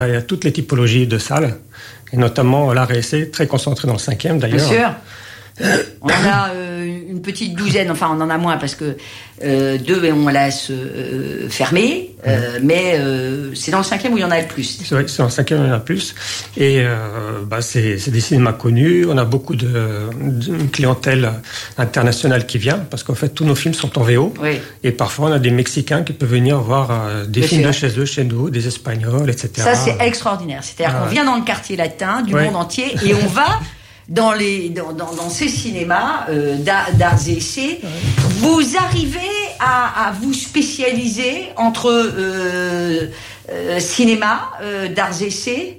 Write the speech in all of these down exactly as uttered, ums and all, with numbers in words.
Il y a toutes les typologies de salles, et notamment l'art et essai, très concentré dans le cinquième d'ailleurs. Bien sûr. On en a euh, une petite douzaine, enfin on en a moins parce que euh, deux on laisse euh, fermer, euh, mmh. mais euh, c'est dans le cinquième où il y en a le plus. C'est vrai, c'est dans le cinquième où il y en a le plus. Et euh, bah, c'est, c'est des cinémas connus, on a beaucoup de, de clientèle internationale qui vient, parce qu'en fait tous nos films sont en V O, oui. et parfois on a des Mexicains qui peuvent venir voir euh, des Bien films sûr. de chez eux, chez nous, des Espagnols, et cetera. Ça c'est extraordinaire, c'est-à-dire ah, qu'on vient dans le quartier latin du ouais. monde entier et on va... Dans, les, dans, dans, dans ces cinémas euh, d'art, d'arts et essais, ouais. vous arrivez à, à vous spécialiser entre euh, euh, cinéma, euh, d'arts et essais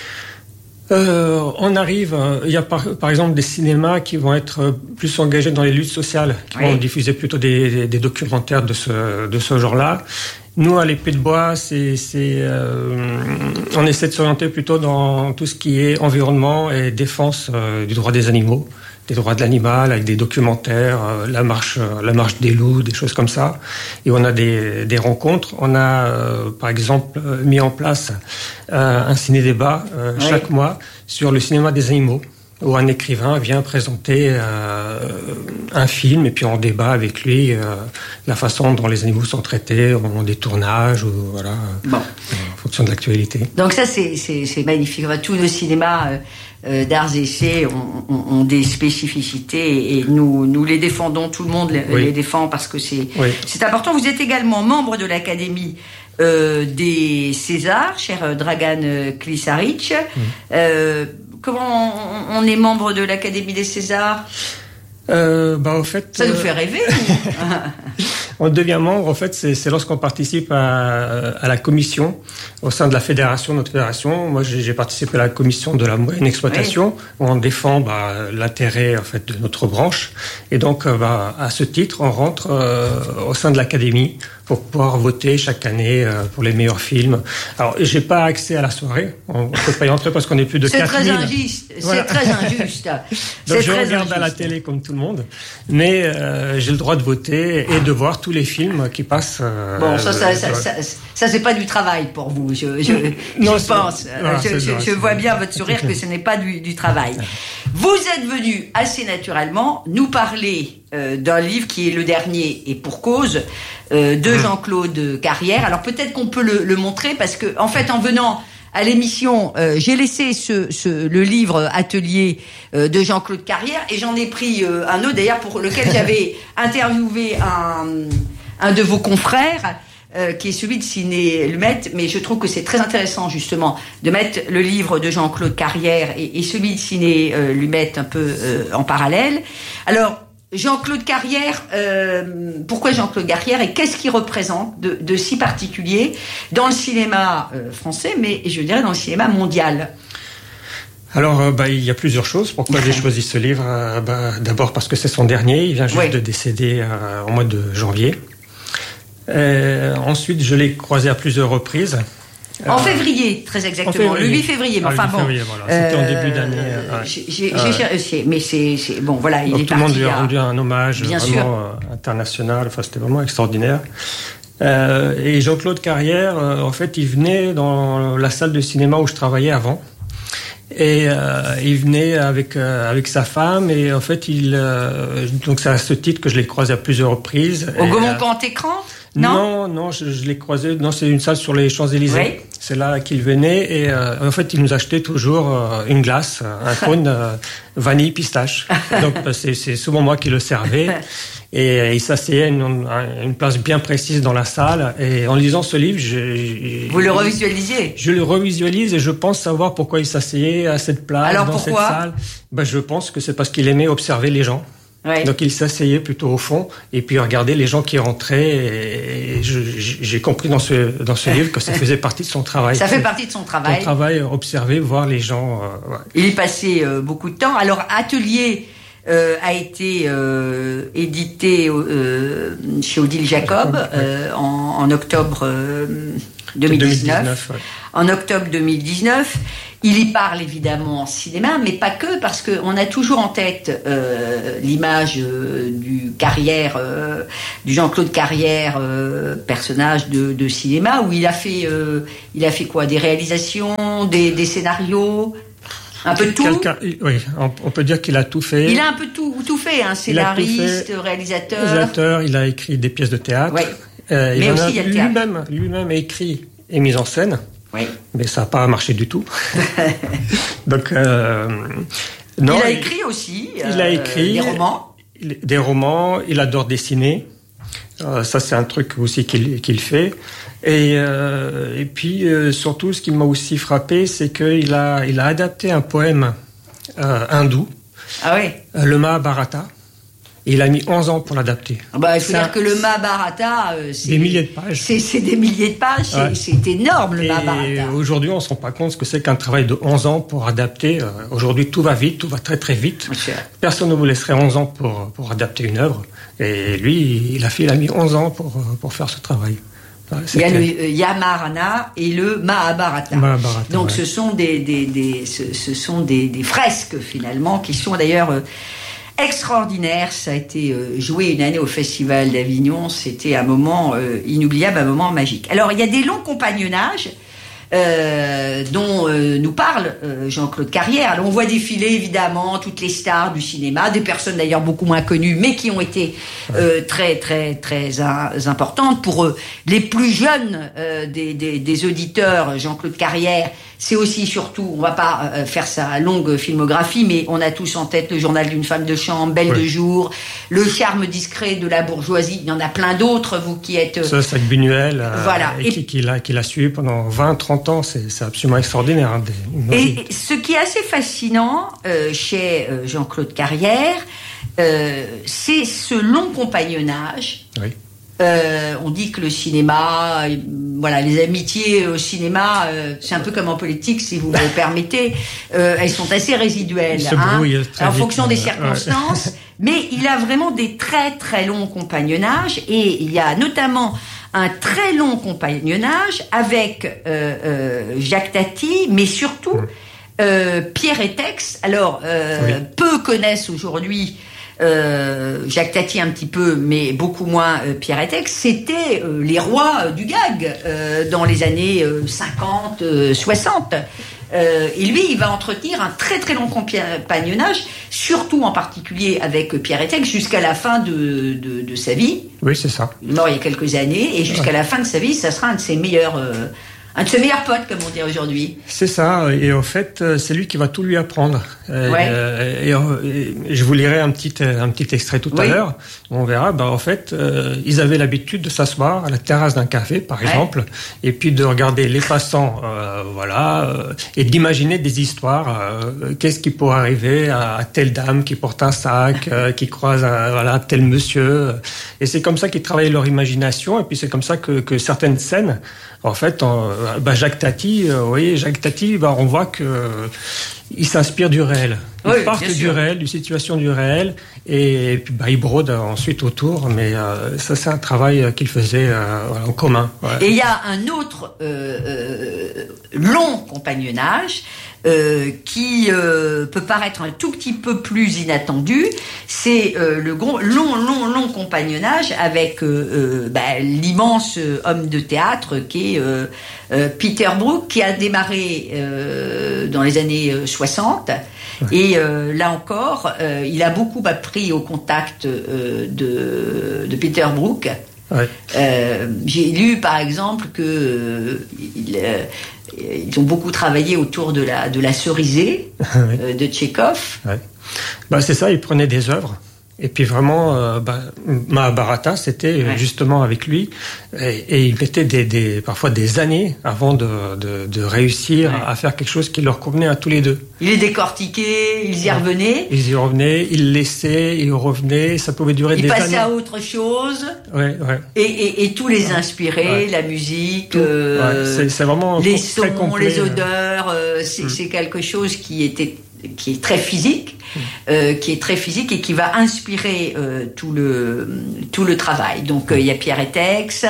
euh, On arrive, il y a par, par exemple des cinémas qui vont être plus engagés dans les luttes sociales, qui oui. vont diffuser plutôt des, des, des documentaires de ce, de ce genre-là. Nous, à l'Épée de Bois, c'est, c'est, euh, on essaie de s'orienter plutôt dans tout ce qui est environnement et défense euh, du droit des animaux, des droits de l'animal, avec des documentaires, euh, la marche, euh, la marche des loups, des choses comme ça. Et on a des, des rencontres. On a, euh, par exemple, mis en place euh, un ciné-débat euh, oui. chaque mois sur le cinéma des animaux, où un écrivain vient présenter euh, un film et puis on débat avec lui euh, la façon dont les animaux sont traités au moment des tournages ou voilà bon. en fonction de l'actualité. Donc ça c'est c'est, c'est magnifique. Tous nos cinémas euh, d'arts et essais ont, ont, ont des spécificités et nous nous les défendons. Tout le monde les, oui. les défend parce que c'est oui. c'est important. Vous êtes également membre de l'Académie euh, des Césars, cher Dragan Klisaric. Mmh. Euh, Comment on est membre de l'Académie des Césars ? euh, bah, au fait, Ça nous fait rêver. On devient membre, en fait, c'est, c'est lorsqu'on participe à, à la commission au sein de la fédération, notre fédération. Moi, j'ai, j'ai participé à la commission de la moyenne exploitation, oui. où on défend bah, l'intérêt en fait de notre branche. Et donc, bah, à ce titre, on rentre euh, au sein de l'Académie pour pouvoir voter chaque année euh, pour les meilleurs films. Alors, j'ai pas accès à la soirée. On ne peut pas y entrer parce qu'on est plus de quatre mille. C'est très injuste. Voilà. C'est très injuste. Donc, c'est je très regarde injuste. à la télé comme tout le monde, mais euh, j'ai le droit de voter et de voir tous les films qui passent. Euh, bon, ça, ça, ça, ça, ça, ça, c'est pas du travail pour vous. Je, je, non, je pense. Voilà, je, je, je vois bien votre sourire que ce n'est pas du, du travail. Vous êtes venu assez naturellement nous parler euh, d'un livre qui est le dernier et pour cause euh, de Jean-Claude Carrière. Alors peut-être qu'on peut le, le montrer parce que en fait en venant à l'émission, euh, j'ai laissé ce, ce, le livre Atelier euh, de Jean-Claude Carrière et j'en ai pris euh, un autre d'ailleurs pour lequel j'avais interviewé un, un de vos confrères euh, qui est celui de Ciné Lumet, mais je trouve que c'est très intéressant justement de mettre le livre de Jean-Claude Carrière et, et celui de Ciné euh, Lumet un peu euh, en parallèle. Alors Jean-Claude Carrière, euh, pourquoi Jean-Claude Carrière et qu'est-ce qu'il représente de, de si particulier dans le cinéma euh, français, mais je dirais dans le cinéma mondial? Alors, euh, bah, il y a plusieurs choses. Pourquoi j'ai choisi ce livre euh, bah, d'abord parce que c'est son dernier, il vient juste oui. de décéder euh, au mois de janvier. Euh, ensuite, je l'ai croisé à plusieurs reprises. En euh, février, très exactement, février. Le huit février. Mais ah, enfin le huit février, bon, voilà. C'était euh, en début d'année. Euh, ouais. J'ai, j'ai, euh, j'ai, mais c'est, c'est bon, voilà, il donc est tout le monde lui a à... rendu un hommage Bien vraiment sûr. euh, international. Enfin, c'était vraiment extraordinaire. Euh, et Jean-Claude Carrière, euh, en fait, il venait dans la salle de cinéma où je travaillais avant. Et euh, il venait avec euh, avec sa femme et en fait il euh, donc c'est à ce titre que je l'ai croisé à plusieurs reprises. Au et, Gaumont euh, Grand Écran? Non, non, non, je, je l'ai croisé. Non, c'est une salle sur les Champs-Élysées. Oui. C'est là qu'il venait et euh, en fait il nous achetait toujours euh, une glace, un cône euh, vanille pistache. Donc c'est, c'est souvent moi qui le servais. Et euh, il s'asseyait à une, à une place bien précise dans la salle. Et en lisant ce livre, je, vous le revisualisiez. Je le revisualise et je pense savoir pourquoi il s'asseyait à cette place. Alors dans pourquoi cette salle. Ben, je pense que c'est parce qu'il aimait observer les gens. Ouais. Donc il s'asseyait plutôt au fond et puis regardait les gens qui rentraient. Et je, j'ai compris dans ce dans ce livre que ça faisait partie de son travail. Ça fait partie de son travail. Son travail, observer, voir les gens. Euh, ouais. Il y passait euh, beaucoup de temps. Alors Atelier euh, a été euh, édité euh, chez Odile Jacob euh, en, en octobre euh, deux mille dix-neuf. deux mille dix-neuf, ouais. En octobre deux mille dix-neuf. Il y parle évidemment en cinéma, mais pas que, parce qu'on a toujours en tête euh, l'image euh, du Carrière, euh, du Jean-Claude Carrière, euh, personnage de, de cinéma, où il a fait, euh, il a fait quoi? Des réalisations, des, des scénarios, un peu de tout. Quelqu'un, oui, on, on peut dire qu'il a tout fait. Il a un peu tout, tout fait, hein, scénariste, réalisateur. Réalisateur, il a écrit des pièces de théâtre. Oui. Euh, mais il aussi a il y a le théâtre. Lui-même, lui-même écrit et mis en scène. Oui. Mais ça n'a pas marché du tout. Donc, euh, non, il a écrit aussi. Il euh, a écrit des romans. Il, des romans. Il adore dessiner. Euh, ça, c'est un truc aussi qu'il, qu'il fait. Et, euh, et puis, euh, surtout, ce qui m'a aussi frappé, c'est qu'il a, il a adapté un poème euh, hindou, ah oui. euh, le Mahabharata. Et il a mis onze ans pour l'adapter. Bah, il faut c'est dire un, que le Mahabharata, euh, c'est des milliers de pages. C'est, c'est des milliers de pages, ouais. c'est, c'est énorme le et Mahabharata. Aujourd'hui, on ne se rend pas compte ce que c'est qu'un travail de onze ans pour adapter. Euh, aujourd'hui, tout va vite, tout va très très vite. Monsieur. Personne ne vous laisserait onze ans pour, pour adapter une œuvre. Et lui, il a, fait, il a mis onze ans pour, pour faire ce travail. Il y a le euh, Yamarana et le Mahabharata. Mahabharata Donc ouais. ce sont des, des, des ce, ce sont des, des fresques finalement qui sont d'ailleurs euh, extraordinaires. Ça a été euh, joué une année au Festival d'Avignon. C'était un moment euh, inoubliable, un moment magique. Alors il y a des longs compagnonnages euh, dont euh, nous parle euh, Jean-Claude Carrière. Alors on voit défiler évidemment toutes les stars du cinéma, des personnes d'ailleurs beaucoup moins connues, mais qui ont été euh, très très très in- importantes pour eux. Les plus jeunes euh, des, des, des auditeurs, Jean-Claude Carrière, c'est aussi surtout, on va pas euh, faire sa longue filmographie, mais on a tous en tête Le Journal d'une femme de chambre, Belle oui. de jour, Le charme discret de la bourgeoisie. Il y en a plein d'autres, vous qui êtes... Ça, c'est avec Buñuel, euh, voilà. et, et qui, qui, l'a, qui l'a suivi pendant vingt trente ans. C'est, c'est absolument extraordinaire. Hein, des, et ce qui est assez fascinant euh, chez euh, Jean-Claude Carrière, euh, c'est ce long compagnonnage. Oui. Euh, on dit que le cinéma, euh, voilà, les amitiés au cinéma, euh, c'est un peu comme en politique, si vous me le permettez, euh, elles sont assez résiduelles, hein, en fonction des circonstances. Ouais. Mais il a vraiment des très très longs compagnonnages, et il y a notamment un très long compagnonnage avec euh, euh, Jacques Tati, mais surtout euh, Pierre Étex. Alors, euh, oui. peu connaissent aujourd'hui Euh, Jacques Tati un petit peu, mais beaucoup moins euh, Pierre Étex. C'était euh, les rois euh, du gag euh, dans les années euh, cinquante, soixante. Euh, et lui, il va entretenir un très très long compagnonnage, surtout en particulier avec Pierre Étex, jusqu'à la fin de, de, de sa vie. Oui, c'est ça. Il est mort il y a quelques années, et jusqu'à ouais. la fin de sa vie, ça sera un de ses meilleurs... Euh, Un de ses meilleurs potes, comme on dit aujourd'hui. C'est ça, et en fait, c'est lui qui va tout lui apprendre. Ouais. Et, et, et je vous lirai un petit, un petit extrait tout oui. à l'heure. On verra, bah, en fait, euh, ils avaient l'habitude de s'asseoir à la terrasse d'un café, par exemple, ouais. et puis de regarder les passants, euh, voilà, euh, et d'imaginer des histoires. Euh, qu'est-ce qui pourrait arriver à, à telle dame qui porte un sac, euh, qui croise un, voilà, tel monsieur. Et c'est comme ça qu'ils travaillaient leur imagination, et puis c'est comme ça que, que certaines scènes, en fait, on, bah Jacques Tati, euh, vous voyez, Jacques Tati, bah, on voit que euh, il s'inspire du réel. Il oui, part du sûr. réel, d'une situation du réel, et, et puis bah, il brode ensuite autour. Mais euh, ça, c'est un travail qu'il faisait euh, voilà, en commun. Ouais. Et il y a un autre euh, euh, long compagnonnage euh, qui euh, peut paraître un tout petit peu plus inattendu. C'est euh, le gros, long, long, long compagnonnage avec euh, euh, bah, l'immense homme de théâtre qui est euh, euh, Peter Brook, qui a démarré euh, dans les années soixante. Ouais. Et euh, là encore, euh, il a beaucoup appris au contact euh, de, de Peter Brook. Ouais. Euh, j'ai lu par exemple que euh, il, euh, ils ont beaucoup travaillé autour de la de la cerisée ouais. euh, de Tchekhov. Ouais. Bah c'est ça, il prenait des œuvres. Et puis vraiment, euh, bah, Mahabharata, c'était ouais. justement avec lui, et, et il mettait des, des, parfois des années avant de, de, de réussir ouais. à faire quelque chose qui leur convenait à tous les deux. Il les décortiquait, ils y revenaient. Ils y revenaient, ils laissaient, ils revenaient, ça pouvait durer ils des années. Ils passaient à autre chose. Ouais, ouais. Et, et, et tout les inspirait, ouais. la musique, euh, ouais, c'est, c'est vraiment les sons, très complet, les odeurs, euh, c'est, mm. c'est quelque chose qui était qui est très physique, euh, qui est très physique et qui va inspirer euh, tout le tout le travail. Donc euh, il y a Pierre Étex,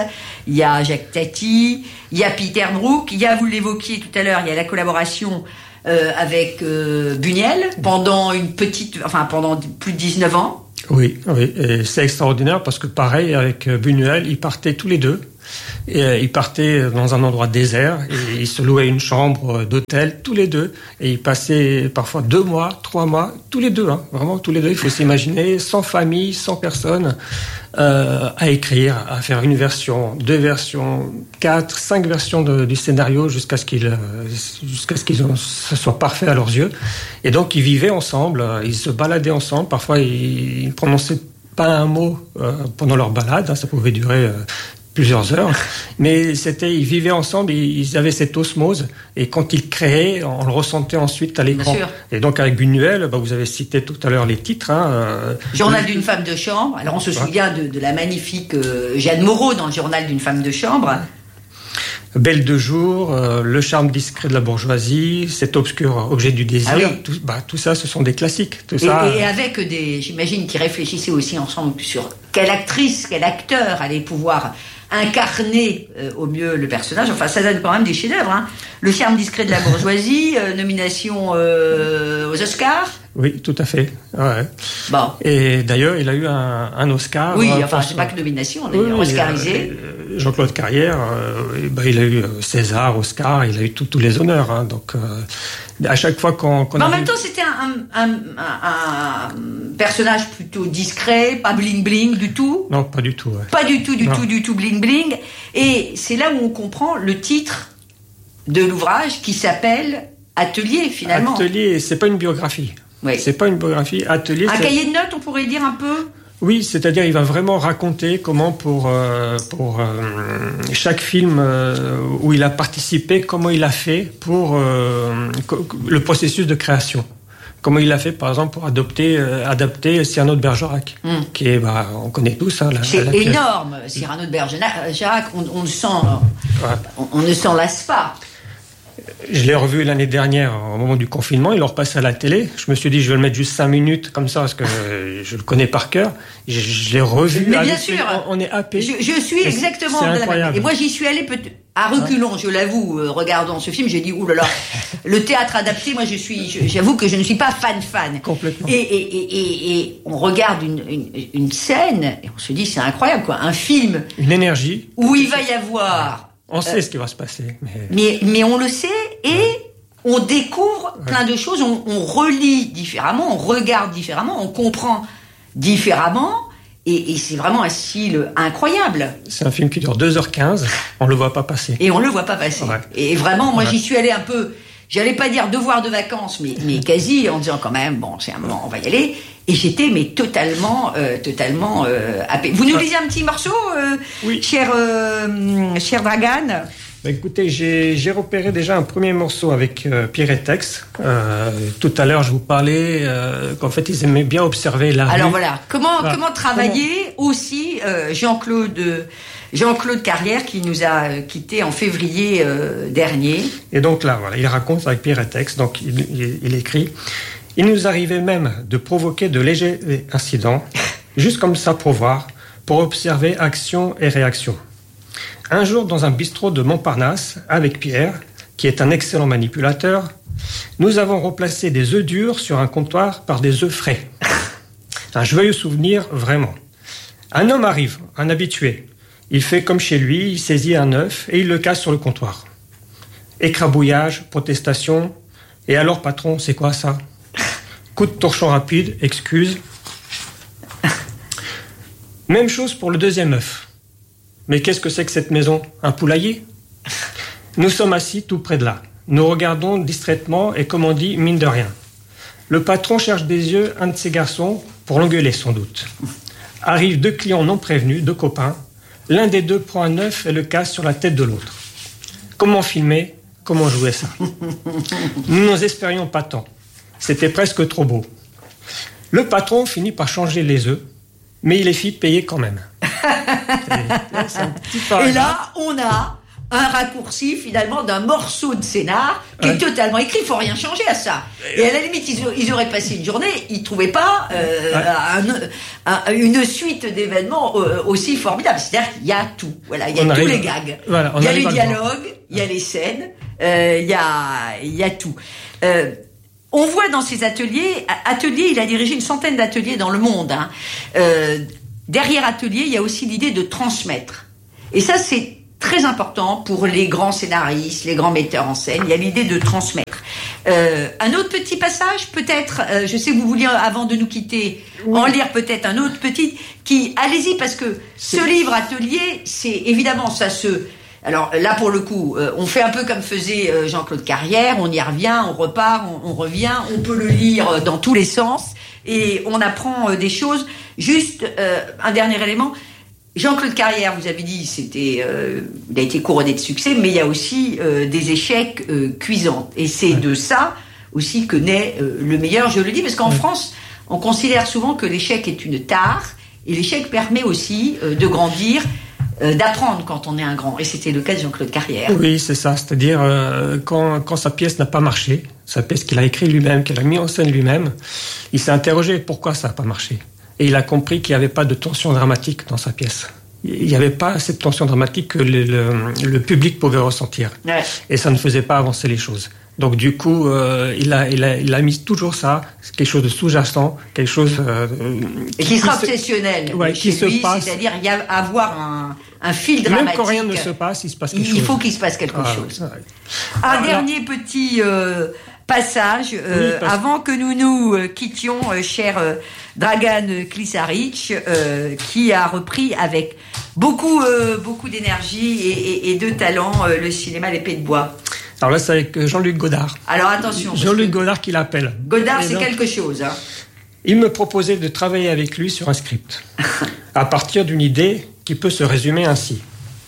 il y a Jacques Tati, il y a Peter Brook, il y a, vous l'évoquiez tout à l'heure, il y a la collaboration euh, avec euh, Buñuel pendant une petite, enfin pendant plus de dix-neuf ans. Oui, oui, et c'est extraordinaire parce que pareil, avec Buñuel, ils partaient tous les deux. Et euh, ils partaient dans un endroit désert et ils se louaient une chambre d'hôtel tous les deux et ils passaient parfois deux mois, trois mois, tous les deux, hein, vraiment tous les deux. Il faut s'imaginer, sans famille, sans personne, euh, à écrire, à faire une version, deux versions, quatre, cinq versions de, du scénario jusqu'à ce qu'ils, jusqu'à ce qu'ils ce soit parfait à leurs yeux. Et donc ils vivaient ensemble, ils se baladaient ensemble. Parfois ils, ils prononçaient pas un mot euh, pendant leur balade, hein, ça pouvait durer euh, plusieurs heures, mais c'était, ils vivaient ensemble, ils avaient cette osmose, et quand ils créaient, on le ressentait ensuite à l'écran. Et donc avec Buñuel, bah, vous avez cité tout à l'heure les titres. Hein, euh, Journal d'une femme de chambre. Alors on se souvient de, de la magnifique euh, Jeanne Moreau dans le Journal d'une femme de chambre. Belle de jour, euh, Le charme discret de la bourgeoisie, Cet obscur objet du désir, ah oui. tout, bah, tout ça, ce sont des classiques. Tout et, ça, et avec des, j'imagine, qui réfléchissaient aussi ensemble sur quelle actrice, quel acteur allait pouvoir incarner euh, au mieux le personnage. Enfin, ça donne quand même des chefs-d'œuvre. Hein. Le charme discret de la bourgeoisie, euh, nomination euh, aux Oscars. Oui, tout à fait. Ouais. Bon. Et d'ailleurs, il a eu un, un Oscar. Oui, euh, enfin, c'est pas que nomination, on est oui, oscarisé. Euh, Jean-Claude Carrière, euh, bah, il a eu César, Oscar, il a eu tous les honneurs. Hein, donc, euh, à chaque fois qu'on. qu'on Mais en arrive... même temps, c'était un, un, un, un, personnage plutôt discret, pas bling bling du tout. Non, pas du tout. Ouais. Pas du tout, du non. tout, du tout bling bling. Et c'est là où on comprend le titre de l'ouvrage qui s'appelle Atelier, finalement. Atelier, c'est pas une biographie. Oui. C'est pas une biographie. Atelier. Un c'est... cahier de notes, on pourrait dire un peu. Oui, c'est-à-dire il va vraiment raconter comment pour euh, pour euh, chaque film euh, où il a participé, comment il a fait pour euh, le processus de création. Comment il a fait, par exemple, pour adopter, euh, adapter Cyrano de Bergerac, mm. qui est, bah, on connaît tous. Hein, la, c'est la énorme, Cyrano de Bergerac. On, on, sent, ouais. on, on ne s'en lasse pas. Je l'ai revu l'année dernière, au moment du confinement. Il le repassait à la télé. Je me suis dit, je vais le mettre juste cinq minutes, comme ça, parce que je le connais par cœur. Je, je l'ai revu. Mais bien sûr. On, on est happé. Je, je suis et exactement de la même. Et moi, j'y suis allée peut-être à reculons, je l'avoue, euh, regardant ce film. J'ai dit, oulala, le théâtre adapté, moi, je suis, je, j'avoue que je ne suis pas fan-fan. Complètement. Et, et, et, et, et on regarde une, une, une scène, et on se dit, c'est incroyable, quoi. Un film. Une énergie. Où il va y avoir. On sait euh, ce qui va se passer. Mais... mais, mais on le sait, et ouais. on découvre ouais. plein de choses, on, on relit différemment, on regarde différemment, on comprend différemment, et, et c'est vraiment un style incroyable. C'est un film qui dure deux heures quinze, on le voit pas passer. Et on le voit pas passer. Ouais. Et vraiment, moi ouais. j'y suis allée un peu, j'allais pas dire devoir de vacances, mais, mais quasi, en disant quand même, bon, c'est un moment, on va y aller. Et j'étais mais totalement, euh, totalement euh, happée. Vous nous lisez un petit morceau, euh, oui. cher, euh, cher Dragan ? Bah écoutez, j'ai, j'ai repéré déjà un premier morceau avec euh, Pierre et Tex. Euh, tout à l'heure, je vous parlais euh, qu'en fait, ils aimaient bien observer la Alors rue. voilà, comment, ah, comment travailler comment... aussi euh, Jean-Claude, Jean-Claude Carrière qui nous a quittés en février euh, dernier. Et donc là, voilà, il raconte avec Pierre et Tex, donc il, il, il écrit... Il nous arrivait même de provoquer de légers incidents, juste comme ça pour voir, pour observer action et réaction. Un jour, dans un bistrot de Montparnasse, avec Pierre, qui est un excellent manipulateur, nous avons remplacé des œufs durs sur un comptoir par des œufs frais. Un joyeux souvenir, vraiment. Un homme arrive, un habitué. Il fait comme chez lui, il saisit un œuf et il le casse sur le comptoir. Écrabouillage, protestation. Et alors, patron, c'est quoi ça ? Coup de torchon rapide, excuse. Même chose pour le deuxième œuf. Mais qu'est-ce que c'est que cette maison ? Un poulailler ? Nous sommes assis tout près de là. Nous regardons distraitement et comme on dit, mine de rien. Le patron cherche des yeux un de ses garçons pour l'engueuler sans doute. Arrivent deux clients non prévenus, deux copains. L'un des deux prend un œuf et le casse sur la tête de l'autre. Comment filmer ? Comment jouer ça ? Nous n'en espérions pas tant. C'était presque trop beau. Le patron finit par changer les œufs, mais il les fit payer quand même. C'est, c'est un petit Et là, on a un raccourci finalement d'un morceau de scénar qui ouais. est totalement écrit. Il faut rien changer à ça. Et à la limite, ils, ils auraient passé une journée, ils trouvaient pas euh, ouais. un, un, une suite d'événements aussi formidable. C'est-à-dire qu'il y a tout. Voilà, il y a on tous arrive, les gags. Voilà, il y a les dialogues, il y a les scènes, euh, il y a il y a tout. Euh, on voit dans ces ateliers, ateliers, il a dirigé une centaine d'ateliers dans le monde. Hein. Euh, derrière atelier, il y a aussi l'idée de transmettre. Et ça, c'est très important pour les grands scénaristes, les grands metteurs en scène. Il y a l'idée de transmettre. Euh, un autre petit passage, peut-être. Euh, je sais que vous vouliez, avant de nous quitter, oui. en lire peut-être un autre petit. Qui, allez-y, parce que c'est... ce livre atelier, c'est évidemment ça se. Alors là, pour le coup, euh, on fait un peu comme faisait euh, Jean-Claude Carrière. On y revient, on repart, on, on revient. On peut le lire dans tous les sens et on apprend euh, des choses. Juste euh, un dernier élément. Jean-Claude Carrière, vous avez dit, c'était, euh, il a été couronné de succès, mais il y a aussi euh, des échecs euh, cuisants. Et c'est ouais. de ça aussi que naît euh, le meilleur, je le dis, parce qu'en ouais. France, on considère souvent que l'échec est une tare, et l'échec permet aussi euh, de grandir, euh, d'apprendre quand on est un grand. Et c'était le cas de Jean-Claude Carrière. Oui, c'est ça. C'est-à-dire, euh, quand, quand sa pièce n'a pas marché, sa pièce qu'il a écrite lui-même, qu'il a mis en scène lui-même, il s'est interrogé pourquoi ça n'a pas marché. Et il a compris qu'il n'y avait pas de tension dramatique dans sa pièce. Il n'y avait pas cette tension dramatique que le, le, le public pouvait ressentir. Ouais. Et ça ne faisait pas avancer les choses. Donc du coup, euh, il, a, il, a, il a mis toujours ça, quelque chose de sous-jacent, quelque chose... Euh, et qui, qui sera obsessionnel ouais, chez qui lui, se passe. C'est-à-dire y a, avoir un, un fil dramatique. Même quand rien ne se passe, il se passe quelque il chose. Il faut qu'il se passe quelque ah, chose. Ouais. Un Alors, dernier petit... Euh, passage, euh, oui, parce... avant que nous nous euh, quittions, euh, cher euh, Dragan Klisaric, euh, qui a repris avec beaucoup, euh, beaucoup d'énergie et, et, et de talent euh, le cinéma L'Épée de Bois. Alors là, c'est avec Jean-Luc Godard. Alors attention. Jean-Luc Godard qui l'appelle. Godard, et c'est donc, quelque chose. Hein. Il me proposait de travailler avec lui sur un script, à partir d'une idée qui peut se résumer ainsi.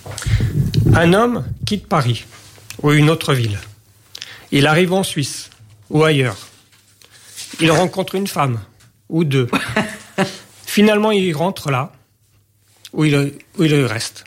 Un homme quitte Paris, ou une autre ville. Il arrive en Suisse, ou ailleurs. Il rencontre une femme, ou deux. Finalement, il rentre là, où il, où il reste.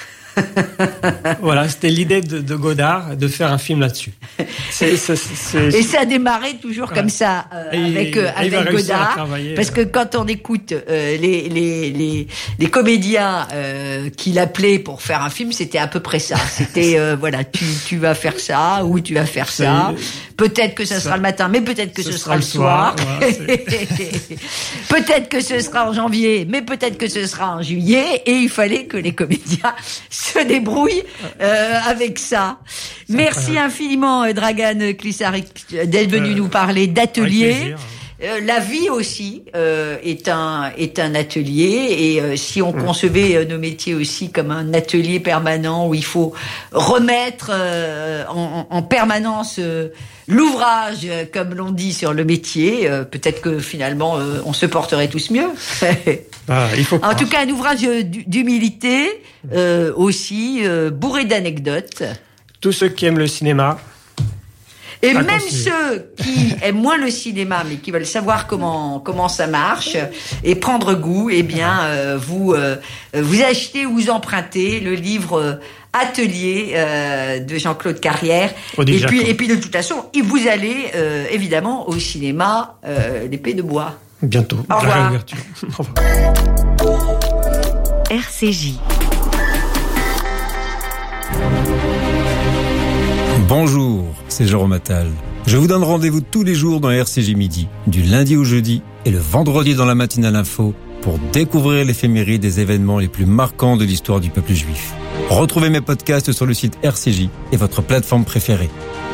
Voilà, c'était l'idée de, de Godard de faire un film là-dessus. C'est, c'est, c'est... Et ça a démarré toujours ouais. comme ça euh, avec, euh, avec Godard, parce que quand on écoute euh, les, les, les, les comédiens euh, qui l'appelaient pour faire un film, c'était à peu près ça. C'était euh, voilà, tu, tu vas faire ça ou tu vas faire ça. C'est... Peut-être que ça, ça sera le matin, mais peut-être que ce, ce sera, sera le soir. soir. Voilà, peut-être que ce sera en janvier, mais peut-être que ce sera en juillet. Et il fallait que les comédiens se débrouillent euh, avec ça. C'est Merci infiniment, Dragan Klisaric, d'être venu euh, nous parler d'atelier. Euh, la vie aussi euh, est un est un atelier et euh, si on mmh. concevait euh, nos métiers aussi comme un atelier permanent où il faut remettre euh, en, en permanence euh, l'ouvrage, euh, comme l'on dit sur le métier, euh, peut-être que finalement euh, on se porterait tous mieux. Ah, il faut en tout cas, un ouvrage d'humilité euh, aussi euh, bourré d'anecdotes. Tous ceux qui aiment le cinéma. Et même continuer. Ceux qui aiment moins le cinéma, mais qui veulent savoir comment comment ça marche et prendre goût, eh bien, euh, vous euh, vous achetez ou vous empruntez le livre euh, Atelier euh, de Jean-Claude Carrière. Et puis et puis de toute façon, vous allez euh, évidemment au cinéma euh, L'Épée de Bois. Bientôt. Au revoir. Au revoir. R C J. Bonjour, c'est Jérôme Attal. Je vous donne rendez-vous tous les jours dans R C J Midi, du lundi au jeudi et le vendredi dans la matinale info pour découvrir l'éphéméride des événements les plus marquants de l'histoire du peuple juif. Retrouvez mes podcasts sur le site R C J et votre plateforme préférée.